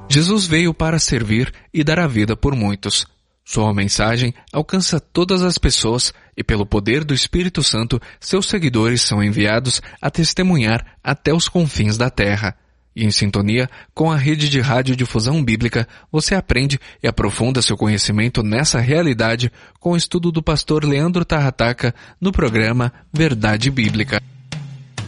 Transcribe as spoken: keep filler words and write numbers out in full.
Jesus veio para servir e dar a vida por muitos. Sua mensagem alcança todas as pessoas e, pelo poder do Espírito Santo, seus seguidores são enviados a testemunhar até os confins da terra. E em sintonia com a rede de radiodifusão bíblica, você aprende e aprofunda seu conhecimento nessa realidade com o estudo do pastor Leandro Tarrataca no programa Verdade Bíblica.